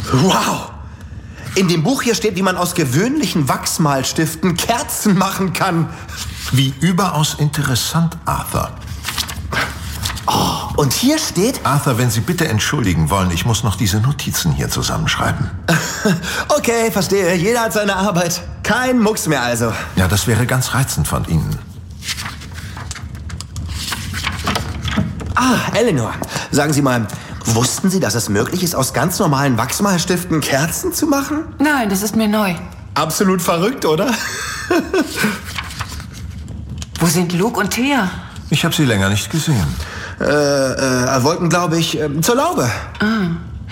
Wow! In dem Buch hier steht, wie man aus gewöhnlichen Wachsmalstiften Kerzen machen kann. Wie überaus interessant, Arthur. Oh, und hier steht... Arthur, wenn Sie bitte entschuldigen wollen, ich muss noch diese Notizen hier zusammenschreiben. Okay, verstehe. Jeder hat seine Arbeit. Kein Mucks mehr also. Ja, das wäre ganz reizend von Ihnen. Eleanor, sagen Sie mal, wussten Sie, dass es möglich ist, aus ganz normalen Wachsmalstiften Kerzen zu machen? Nein, das ist mir neu. Absolut verrückt, oder? Wo sind Luke und Thea? Ich habe sie länger nicht gesehen. Wollten, glaube ich, zur Laube.